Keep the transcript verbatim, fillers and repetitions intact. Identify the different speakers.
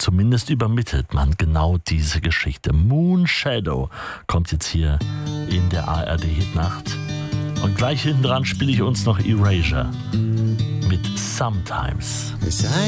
Speaker 1: zumindest übermittelt man genau diese Geschichte. Moon Shadow kommt jetzt hier in der A R D-Hitnacht. Und gleich hinten dran spiele ich uns noch Erasure mit Sometimes.